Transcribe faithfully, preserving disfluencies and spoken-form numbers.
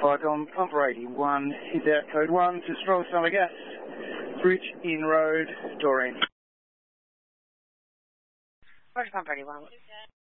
Flight on Pumper eighty-one, is out code one to Stroll Summer Gas, Bridge in Road, Doreen. Where's Pumper eighty-one?